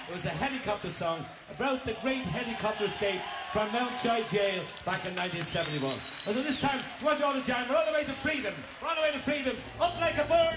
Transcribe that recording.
It was a helicopter song about the great helicopter escape from Mount Joy Jail back in 1971. So this time, we want you all to jam. We're on the way to freedom. We're on the way to freedom. Up like a bird.